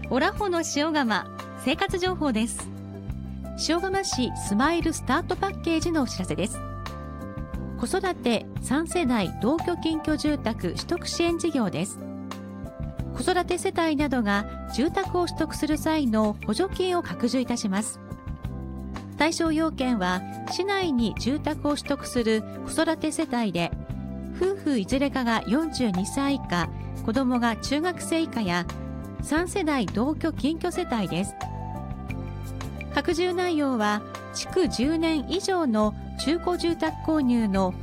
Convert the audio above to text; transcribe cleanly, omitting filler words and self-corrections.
オラホの塩釜生活情報です。塩釜市スマイルスタートパッケージのお知らせです。子育て3世代同居近居住宅取得支援事業です。子育て世帯などが住宅を取得する際の補助金を拡充いたします。対象要件は市内に住宅を取得する子育て世帯で、夫婦いずれかが42歳以下、子どもが中学生以下や3世代同居近居世帯です。拡充内容は築10年以上の中古住宅購入の